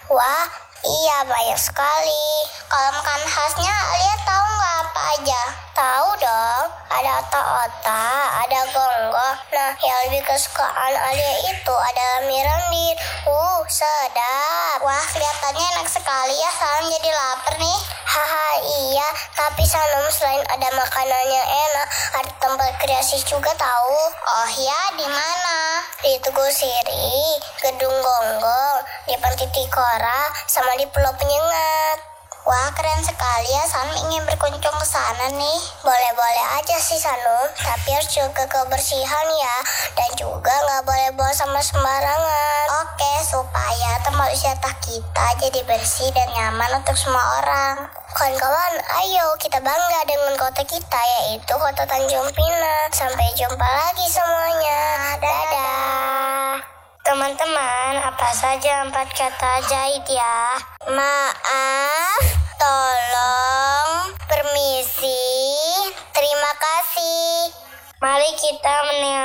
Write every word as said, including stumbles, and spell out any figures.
Wah, iya banyak sekali. Kalau makan khasnya Alia tahu nggak apa aja? Tahu dong, ada otak-otak, ada gonggong. Nah, yang lebih kesukaan Alia itu adalah mie rendit. Uh, sedap. Wah, kelihatannya enak sekali ya. Salam jadi lapar nih. Haha, iya. Tapi Sanum, selain ada makanannya enak, ada tempat kreasi juga tahu. Oh ya, di mana? Di Tugu Siri, Gedung Gonggong, di Panti Tikora, sama di Pulau Penyengat. Wah, keren sekali ya. Sanum ingin berkunjung ke sana nih. Boleh-boleh aja sih Sanum, tapi harus jaga kebersihan ya. Dan juga nggak boleh buang sama sembarangan. Oke, supaya tempat wisata kita jadi bersih dan nyaman untuk semua orang. Kawan-kawan, ayo kita bangga dengan kota kita, yaitu Kota Tanjung Pinang. Sampai jumpa lagi semuanya. Dadah. Teman-teman, apa saja empat kata jahit ya? Maaf, tolong, permisi, terima kasih. Mari kita mendengar